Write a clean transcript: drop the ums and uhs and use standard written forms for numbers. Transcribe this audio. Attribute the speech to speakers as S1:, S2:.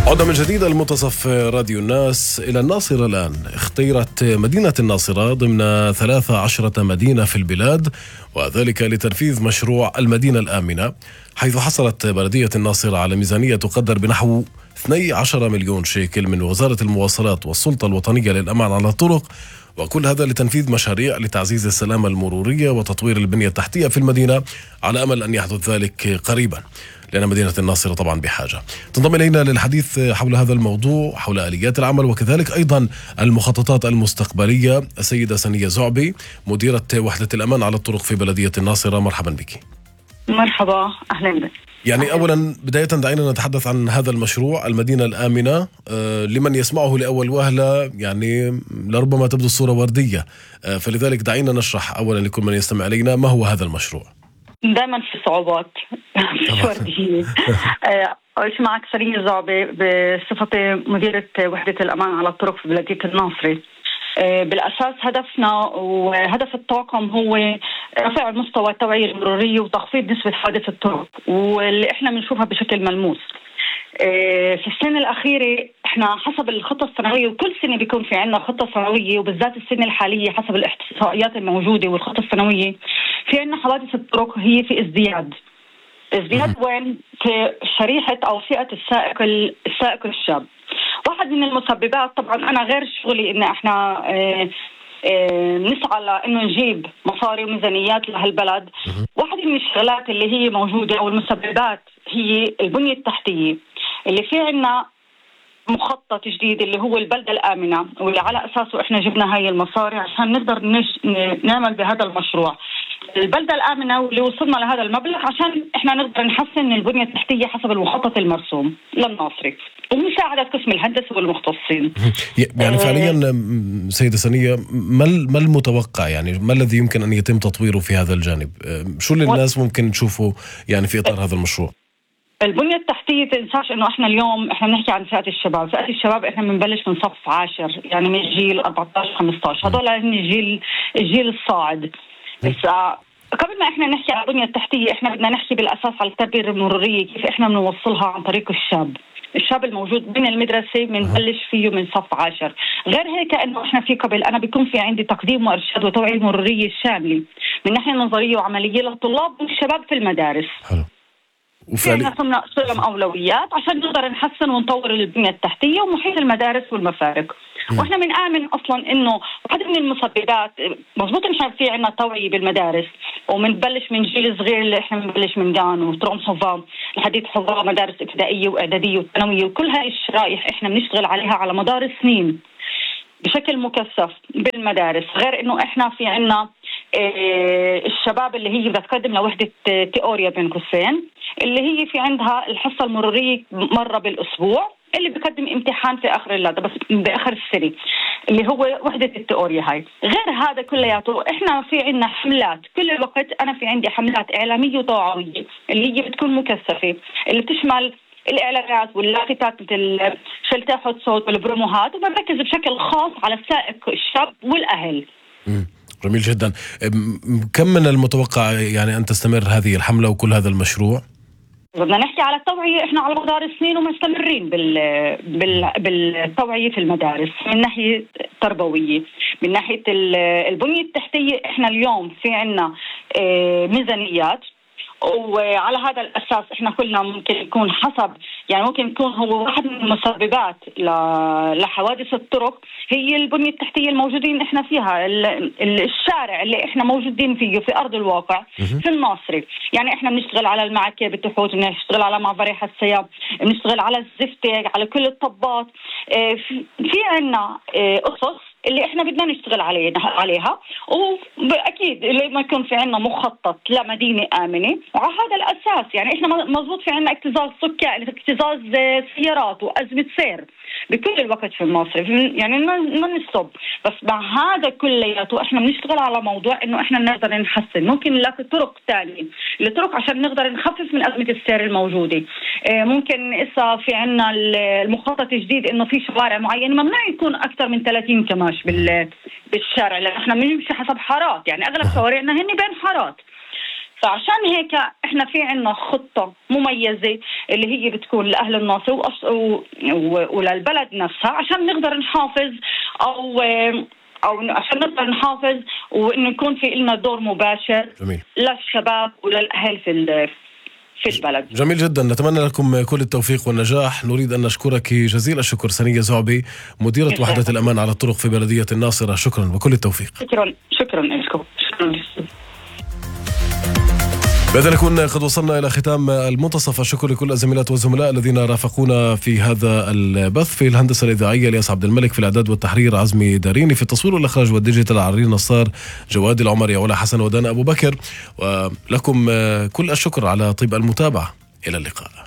S1: عودة من جديد المنتصف راديو الناس إلى الناصرة الآن. اختيرت مدينة الناصرة ضمن 13 مدينة في البلاد، وذلك لتنفيذ مشروع المدينة الآمنة، حيث حصلت بلدية الناصرة على ميزانية تقدر بنحو 12 مليون شيكل من وزارة المواصلات والسلطة الوطنية للأمان على الطرق، وكل هذا لتنفيذ مشاريع لتعزيز السلامة المرورية وتطوير البنية التحتية في المدينة، على أمل أن يحدث ذلك قريبا، لأن مدينة الناصرة طبعا بحاجة. تنضم إلينا للحديث حول هذا الموضوع، حول آليات العمل وكذلك أيضا المخططات المستقبلية، السيدة سنية زعبي، مديرة وحدة الأمان على الطرق في بلدية الناصرة. مرحبا بك.
S2: مرحبا، أهلا بك.
S1: يعني أولا بداية دعينا نتحدث عن هذا المشروع المدينة الآمنة. لمن يسمعه لأول وهلة يعني لربما تبدو الصورة وردية، فلذلك دعينا نشرح أولا لكل من يستمع إلينا ما هو هذا المشروع.
S2: دائما في صعوبات مش وردية. ايش معك سنية زعبي بصفتي مديرة وحدة الأمان على الطرق في بلدية الناصرة. بالأساس هدفنا وهدف الطاقم هو رفع مستوى التوعية المرورية وتخفيض نسبة حوادث الطرق، واللي احنا بنشوفها بشكل ملموس. في السنة الأخيرة احنا حسب الخطة السنوية، وكل سنة بيكون في عنا خطة سنوية، وبالذات السنة الحالية حسب الإحصائيات الموجودة والخطة السنوية في عنا حوادث الطرق هي في ازدياد. وين؟ في شريحة أو فئة السائق الشاب. واحد من المسببات، طبعا أنا غير شغلي إن احنا نسعى لأنه نجيب مصاري وميزانيات لهالبلد. واحدة من الشغلات اللي هي موجودة أو المسببات هي البنية التحتية، اللي في عنا مخطط جديد اللي هو البلدة الآمنة، واللي على أساسه إحنا جبنا هاي المصاري عشان نقدر نعمل بهذا المشروع البلدة الآمنة، واللي وصلنا لهذا المبلغ عشان إحنا نقدر نحسن البنية التحتية حسب المخطط المرسوم للناصري ومساعدة قسم الهندسة والمختصين.
S1: يعني فعليا سيدة سنية، ما المتوقع، يعني ما الذي يمكن أن يتم تطويره في هذا الجانب؟ شو اللي الناس ممكن تشوفه يعني في إطار هذا المشروع؟
S2: البنية التحتية تنساش إنه إحنا اليوم إحنا بنحكي عن فئة الشباب إحنا بنبلش من صف 10، يعني من جيل 14-15، هذول الجيل الصاعد. بس قبل ما إحنا نحكي عن البنية التحتية إحنا بدنا نحكي بالأساس على التربية المرورية، كيف إحنا بنوصلها عن طريق الشاب الموجود من المدرسة، بنبلش فيه من صف 10. غير هيك إنه إحنا في قبل أنا بيكون في عندي تقديم وإرشاد وتوعية مرورية شاملة من ناحية نظرية وعملية للطلاب والشباب في المدارس.
S1: حلو.
S2: وفعلا صرنا سلم أولويات عشان نقدر نحسن ونطور البنية التحتية ومحيط المدارس والمفارق. واحنا بنآمن اصلا انه واحدة من المسببات مضبوط مش في عنا توعية بالمدارس، ومنبلش من جيل صغير اللي احنا بنبلش من جان وتروم صفا لحديث حضاره مدارس ابتدائية واعدادية وثانوية، وكل هاي الشرائح احنا بنشتغل عليها على مدار سنين بشكل مكثف بالمدارس. غير انه احنا في عنا الشباب اللي هي بدها تقدم لوحدة تيوريا بين قوسين، اللي هي في عندها الحصة المرورية مرة بالأسبوع، اللي بيقدم امتحان في بآخر السنة اللي هو وحدة التيوريا هاي. غير هذا كلياته احنا في عنا حملات كل الوقت، انا في عندي حملات إعلامية وتوعوية اللي هي بتكون مكثفة، اللي بتشمل الإعلانات واللافتات مثل شلتاحة صوت والبروموهات، وبركز بشكل خاص على السائق الشاب والأهل.
S1: جميل جدا. كم من المتوقع يعني أن تستمر هذه الحملة وكل هذا المشروع؟
S2: بدنا نحكي على التوعية، احنا على مدار سنين ومستمرين بالتوعية في المدارس من ناحية تربوية، من ناحية البنية التحتية. احنا اليوم في عنا ميزانيات، وعلى هذا الأساس إحنا كلنا ممكن يكون يعني ممكن يكون هو واحد من المسببات لحوادث الطرق هي البنية التحتية الموجودين إحنا فيها، الشارع اللي إحنا موجودين فيه في أرض الواقع في الناصري. يعني إحنا بنشتغل على المعكة بالتحوت، بنشتغل على معبر حسيا، بنشتغل على الزفتة، على كل الطبات. في عنا قصص اللي احنا بدنا نشتغل عليها، واكيد لما يكون في عنا مخطط لمدينه امنه، وعلى هذا الاساس يعني احنا مضبوط في عنا اكتظاظ سكان، اكتظاظ سيارات وازمه سير بكل الوقت في مصر، يعني ما نستوب. بس مع هذا كلياته احنا بنشتغل على موضوع انه احنا نقدر نحسن، ممكن نلاقي طرق ثانيه لطرق عشان نقدر نخفف من ازمه السير الموجوده. ممكن إسا في عنا المخطط الجديد انه في شوارع معينه ممنوع يكون اكثر من 30 كماش بالشارع، لان احنا بنمشي حسب حارات، يعني اغلب شوارعنا هن بين حارات. فعشان هيك احنا في عنا خطة مميزة اللي هي بتكون لأهل الناصر وللبلد نفسها، عشان نقدر نحافظ أو عشان نقدر نحافظ وإنه يكون في لنا دور مباشر. جميل. للشباب وللأهل في البلد.
S1: جميل جدا، نتمنى لكم كل التوفيق والنجاح. نريد أن نشكرك جزيل الشكر سنية زعبي، مديرة وحدة الأمان على الطرق في بلدية الناصرة. شكرا وكل التوفيق.
S2: شكرا لكم.
S1: بهذا نكون قد وصلنا إلى ختام المنتصف. الشكر لكل الزميلات والزملاء الذين رافقونا في هذا البث. في الهندسة الإذاعية الياس عبد الملك، في الإعداد والتحرير عزمي داريني، في التصوير والإخراج والديجيتال عرير نصار، جواد العمري، علا حسن، ودانا أبو بكر. ولكم كل الشكر على طيب المتابعة. إلى اللقاء.